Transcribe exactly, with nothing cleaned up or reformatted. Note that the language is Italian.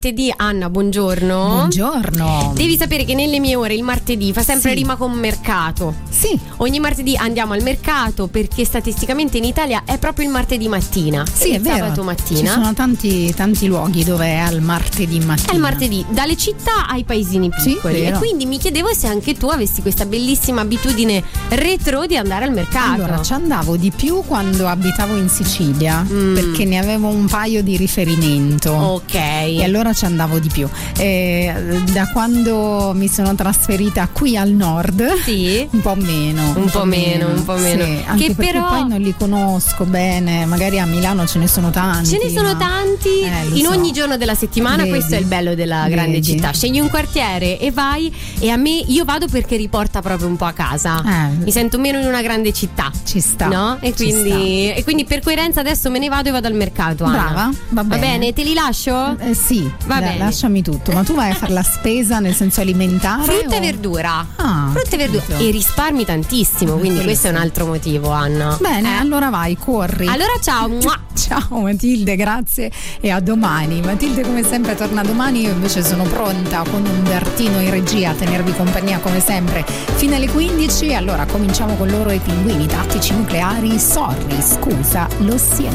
Martedì, Anna, buongiorno. Buongiorno. Devi sapere che nelle mie ore il martedì fa sempre Sì. rima con mercato. Sì. Ogni martedì andiamo al mercato perché statisticamente in Italia è proprio il martedì mattina. Sì, e è il vero. sabato mattina. Ci sono tanti, tanti luoghi dove è al martedì mattina. È il martedì, dalle città ai paesini Sì, piccoli. vero. E quindi mi chiedevo se anche tu avessi questa bellissima abitudine retro di andare al mercato. Allora, ci andavo di più quando abitavo in Sicilia, Mm. perché ne avevo un paio di riferimento. Ok. E allora ci andavo di più. Eh, da quando mi sono trasferita qui al nord, Sì. un po' meno. Un po' meno, un po' meno. Sì, anche Che perché però- poi non li conosco bene. Magari a Milano ce ne sono tanti. Ce ne sono ma- tanti Eh, lo in so. ogni giorno della settimana. Vedi. Questo è il bello della grande Vedi. città. Scegli un quartiere e vai. E a me, io vado perché riporta proprio un po' a casa. Eh. Mi sento meno in una grande città. Ci sta. No? E ci quindi, e quindi per coerenza adesso me ne vado e vado al mercato. Anna. Brava, va bene. Te li lascio? Eh, sì, Va la- bene. lasciami tutto. Ma tu vai a fare la spesa nel senso alimentare? Frutta o- e verdura. Ah, Frutta e verdura. capito. E risparmi tantissimo. Quindi Quello questo è un sì. altro motivo, Anna. Bene, Eh? allora vai, corri. Allora ciao. Mua. Ciao Matilde, grazie e a domani. Matilde come sempre torna domani, io invece sono pronta con Umbertino in regia a tenervi compagnia come sempre fino alle quindici. Allora cominciamo con loro e i pinguini tattici nucleari. Sorry, scusa, lo sia.